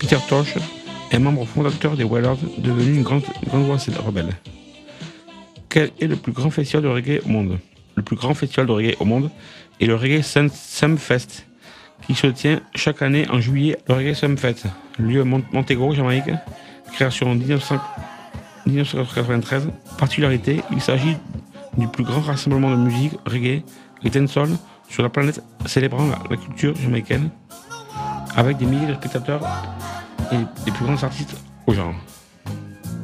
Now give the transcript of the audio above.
Peter Tosh est membre fondateur des Wailers, devenu une grande voix rebelle. Quel est le plus grand festival de reggae au monde? Le plus grand festival de reggae au monde est le Reggae Sumfest, qui se tient chaque année en juillet. Le Reggae Sumfest, lieu à Montego, Jamaïque, création en 1993. Particularité, il s'agit du plus grand rassemblement de musique reggae et dancehall sur la planète, célébrant la culture jamaïcaine avec des milliers de spectateurs et les plus grands artistes au genre.